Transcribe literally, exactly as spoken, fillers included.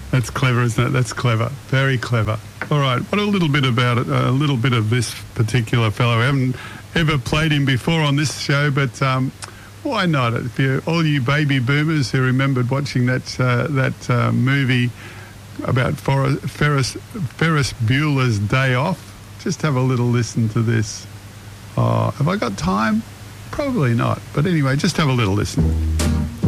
That's clever, isn't it? That's clever. Very clever. All right. What a little bit about it, a little bit of this particular fellow. I haven't ever played him before on this show, but um, why not? If you, all you baby boomers who remembered watching that uh, that uh, movie about For- Ferris, Ferris Bueller's Day Off, just have a little listen to this. Oh, have I got time? Probably not. But anyway, just have a little listen.